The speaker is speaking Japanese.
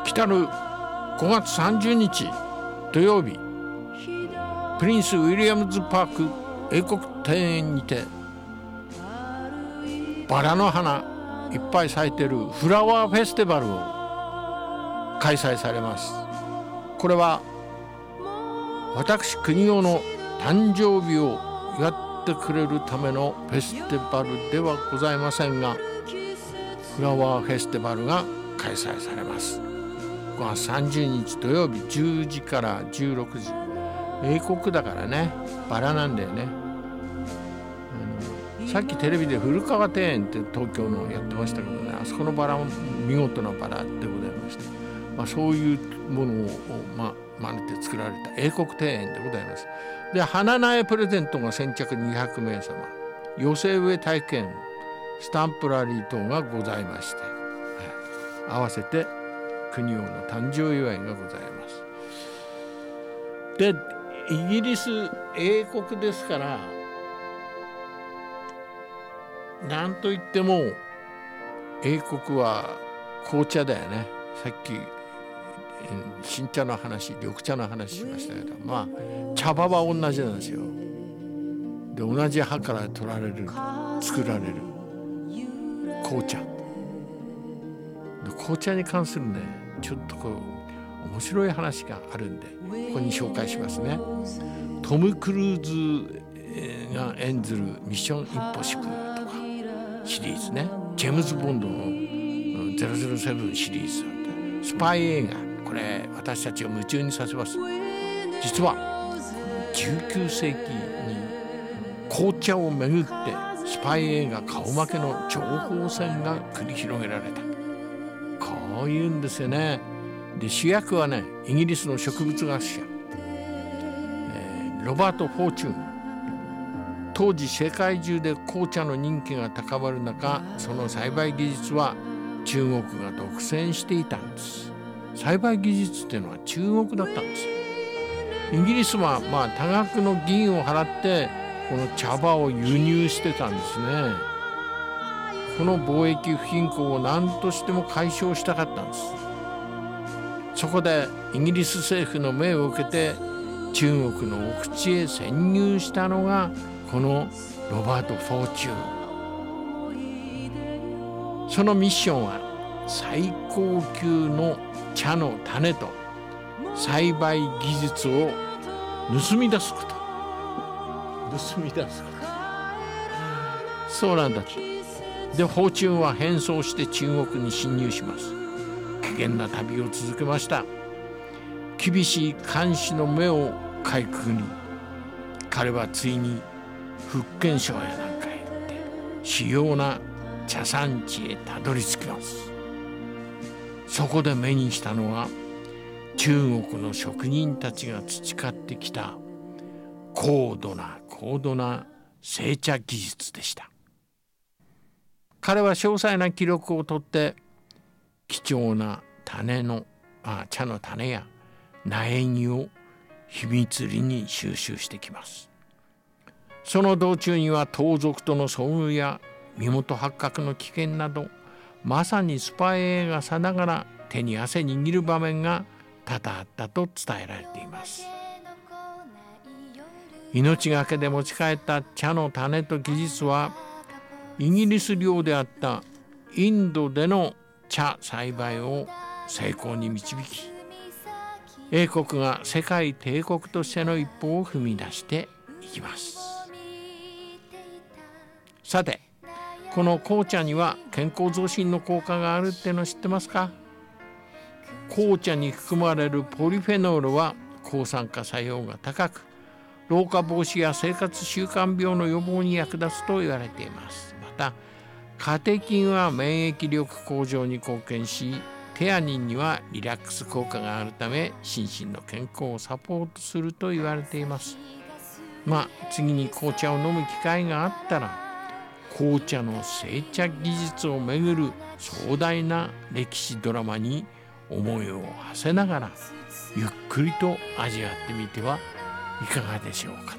来る5月30日土曜日、プリンスウィリアムズパーク英国庭園にてバラの花いっぱい咲いてるフラワーフェスティバルを開催されます。これは私国男の誕生日を祝ってくれるためのフェスティバルではございませんが、フラワーフェスティバルが開催されます。5月30日土曜日10時から16時、英国だからね、バラなんだよね。さっきテレビで古川庭園って東京のやってましたけどね、あそこのバラも見事なバラでございまして、そういうものを真似て作られた英国庭園でございます。で、花苗プレゼントが先着200名様、寄せ植え体験、スタンプラリー等がございまして、合わせて国王の誕生祝いがございます。で、イギリス英国ですから、なんといっても英国は紅茶だよね。さっき新茶の話、緑茶の話しましたけど、茶葉は同じなんですよ。で、同じ葉から取られる、作られる紅茶。で、紅茶に関するね、ちょっと面白い話があるんで、ここに紹介しますね。トム・クルーズが演ずるミッション・インポッシブルとかシリーズね、ジェームズ・ボンドの007シリーズ、スパイ映画、これ私たちを夢中にさせます。実は19世紀に紅茶をめぐってスパイ映画顔負けの情報戦が繰り広げられた、こういうんですよね。で、主役はね、イギリスの植物学者、ロバート・フォーチューン。当時世界中で紅茶の人気が高まる中、その栽培技術は中国が独占していたんです。栽培技術っていうのは中国だったんですよ。イギリスは多額の銀を払ってこの茶葉を輸入してたんですね。この貿易不均衡を何としても解消したかったんです。そこでイギリス政府の命を受けて中国の奥地へ潜入したのがこのロバート・フォーチューン。そのミッションは最高級の茶の種と栽培技術を盗み出すこと。そうなんだ。で、フォーチューンは変装して中国に侵入します。危険な旅を続けました。厳しい監視の目をかいくぐり、彼はついに福建省へなんかへ行って主要な茶産地へたどり着きます。そこで目にしたのは中国の職人たちが培ってきた高度な製茶技術でした。彼は詳細な記録を取って貴重な茶の種や苗木を秘密裏に収集してきます。その道中には盗賊との遭遇や身元発覚の危険など、まさにスパイ映画さながら手に汗握る場面が多々あったと伝えられています。命がけで持ち帰った茶の種と技術はイギリス領であったインドでの茶栽培を成功に導き、英国が世界帝国としての一歩を踏み出していきます。さて、この紅茶には健康増進の効果があるっての知ってますか？紅茶に含まれるポリフェノールは抗酸化作用が高く、老化防止や生活習慣病の予防に役立つと言われています。またカテキンは免疫力向上に貢献し、テアニンにはリラックス効果があるため心身の健康をサポートすると言われています。次に紅茶を飲む機会があったら、紅茶の製茶技術をめぐる壮大な歴史ドラマに思いを馳せながらゆっくりと味わってみてはいかがでしょうか。